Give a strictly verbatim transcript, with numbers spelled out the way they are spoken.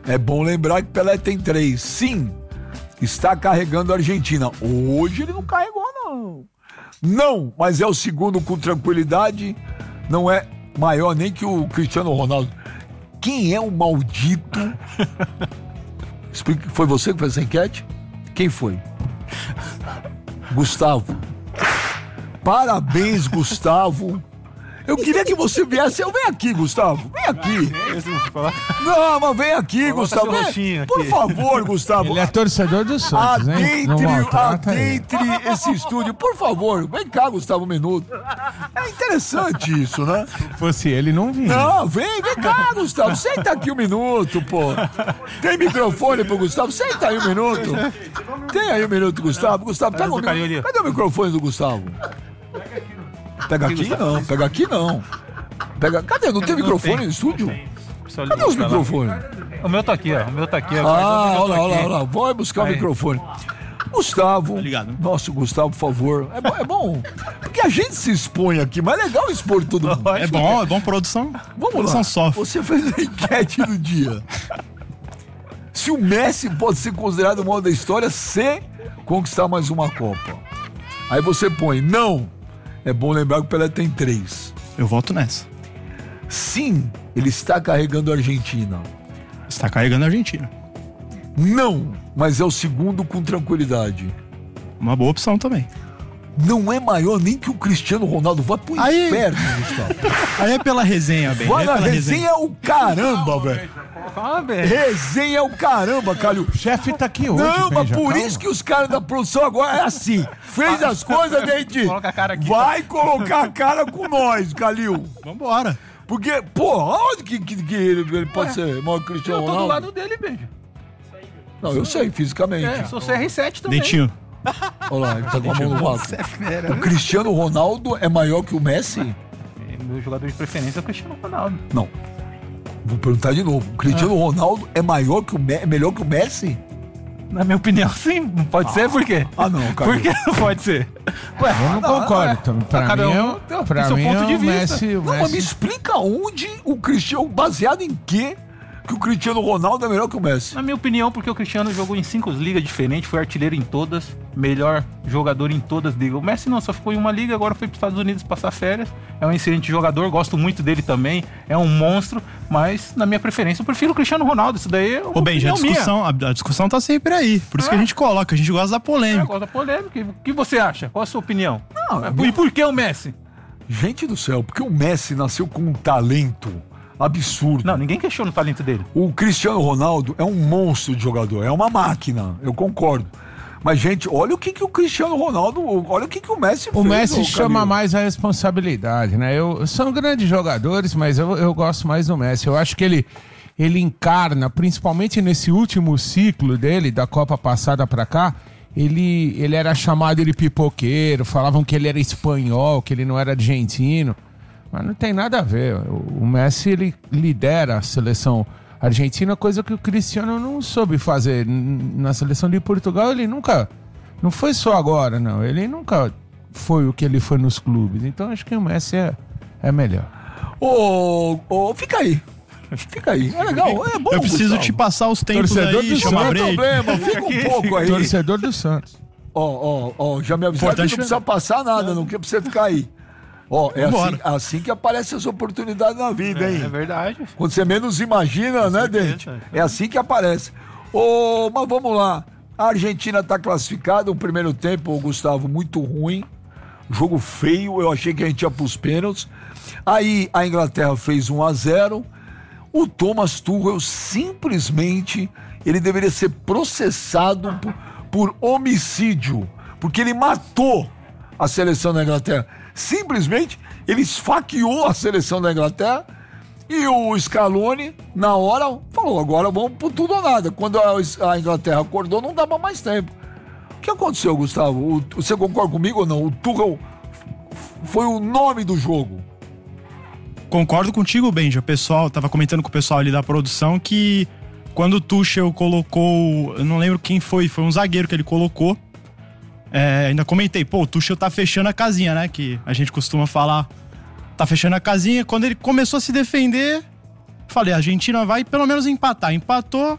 É bom lembrar que Pelé tem três. Sim, está carregando a Argentina. Hoje ele não carregou, não. Não, mas é o segundo com tranquilidade. Não é maior nem que o Cristiano Ronaldo. Quem é o maldito? Explica, foi você que fez essa enquete? Quem foi? Gustavo. Parabéns, Gustavo. Eu queria que você viesse. Eu, vem aqui, Gustavo. Vem aqui. Não, mas vem aqui, Gustavo. Vem. Por favor, Gustavo. Ele é torcedor do Santos, hein? Adentre, adentre esse estúdio. Por favor, vem cá, Gustavo, um minuto. É interessante isso, né? Se fosse ele, não vinha. Não, vem, vem cá, Gustavo. Senta aqui um minuto, pô. Tem microfone pro Gustavo? Senta aí um minuto. Tem aí um minuto, Gustavo. Gustavo, pega o microfone. Cadê o microfone do Gustavo? Pega aqui não, pega aqui não. Pega, cadê? Não tem microfone no estúdio? Cadê os microfones? O meu tá aqui, ó. O meu tá aqui. Ó. Ah, olha lá, olha lá, olha lá. Vai buscar o microfone. Gustavo, Obrigado. Nosso Gustavo, por favor. É bom, é bom. Porque a gente se expõe aqui, mas é legal expor todo mundo. É bom, é bom produção. Vamos produção lá. Sofre. Você fez a enquete do dia. Se o Messi pode ser considerado o maior da história se conquistar mais uma Copa. Aí você põe, não. É bom lembrar que o Pelé tem três. Eu voto nessa. Sim, ele está carregando a Argentina. Está carregando a Argentina. Não, mas é o segundo com tranquilidade. Uma boa opção também. Não é maior nem que o Cristiano Ronaldo. Vai pro Aí... inferno, Gustavo. Aí é pela resenha, bem. Vai é na pela resenha, resenha o caramba, velho. Resenha é o caramba, Calil. O chefe tá aqui hoje. Não, mas Benja, por calma. isso que os caras da produção agora é assim. Fez as coisas, gente. Coloca a cara aqui. Vai colocar a cara com nós, Calil. Vambora. Porque, pô, onde que, que, que ele, ele pode Ué, ser maior que o Cristiano Ronaldo? Eu tô Ronaldo? do lado dele, Benja. Não, eu sei, fisicamente. É, sou C R sete também. Dentinho. Olha lá, ele tá com a mão no vácuo. O Cristiano Ronaldo é maior que o Messi? Meu jogador de preferência é o Cristiano Ronaldo. Não. Vou perguntar de novo. O Cristiano ah. Ronaldo é maior que o Me- melhor que o Messi? Na minha opinião, sim. Não pode ah. ser, por quê? Ah, não, cara. Por que não pode ser? Ué, eu não, não concordo. Então, pra cada mim, um é, pra seu mim ponto é de o vista. Messi, o não, Messi... mas me explica onde o Cristiano, baseado em quê que o Cristiano Ronaldo é melhor que o Messi? Na minha opinião, porque o Cristiano jogou em cinco ligas diferentes, foi artilheiro em todas, melhor jogador em todas as ligas. O Messi não, só ficou em uma liga, agora foi para os Estados Unidos passar férias. É um excelente jogador, gosto muito dele também, é um monstro, mas na minha preferência eu prefiro o Cristiano Ronaldo. Isso daí é Ô, bem, já a discussão, a, a discussão tá sempre aí, por isso é. que a gente coloca, a gente gosta da polêmica. É, gosta da polêmica. O que você acha? Qual a sua opinião? Não, é e por que o Messi? Gente do céu, porque o Messi nasceu com um talento absurdo. Não, ninguém questiona o talento dele. O Cristiano Ronaldo é um monstro de jogador, é uma máquina, eu concordo. Mas, gente, olha o que, que o Cristiano Ronaldo, olha o que, que o Messi o fez. Messi chama mais a responsabilidade, né? Eu, são grandes jogadores, mas eu, eu gosto mais do Messi. Eu acho que ele, ele encarna, principalmente nesse último ciclo dele, da Copa passada pra cá, ele, ele era chamado de pipoqueiro, falavam que ele era espanhol, que ele não era argentino. Mas não tem nada a ver. O Messi, ele lidera a seleção argentina, coisa que o Cristiano não soube fazer. Na seleção de Portugal, ele nunca... Não foi só agora, não. Ele nunca foi o que ele foi nos clubes. Então, acho que o Messi é, é melhor. Ô, ô, fica aí. Fica aí. É legal, é bom. Eu preciso Gustavo. te passar os tempos Torcedor aí, do chama Não break. tem problema, fica um pouco aí. Torcedor do Santos. Ó, ó, ó, já me avisaram que não precisa passar nada, não quer pra você ficar aí. Ó, é assim, assim que aparecem as oportunidades na vida, hein? É, é verdade. Quando você menos imagina, com né, certeza, Dente? É assim que aparece. Ô, mas vamos lá. A Argentina tá classificada, um primeiro tempo, Gustavo, muito ruim. Jogo feio, eu achei que a gente ia pros pênaltis. Aí a Inglaterra fez um a zero. O Thomas Tuchel simplesmente, ele deveria ser processado por, por homicídio, porque ele matou a seleção da Inglaterra. Simplesmente, ele esfaqueou a seleção da Inglaterra e o Scaloni, na hora, falou, agora vamos por tudo ou nada. Quando a Inglaterra acordou, não dava mais tempo. O que aconteceu, Gustavo? O, você concorda comigo ou não? O Tuchel foi o nome do jogo. Concordo contigo, Benja. O pessoal, tava comentando com o pessoal ali da produção que quando o Tuchel colocou, eu não lembro quem foi, foi um zagueiro que ele colocou. É, ainda comentei, pô, o Tuchel tá fechando a casinha, né? Que a gente costuma falar, tá fechando a casinha. Quando ele começou a se defender, falei, a Argentina vai pelo menos empatar. Empatou,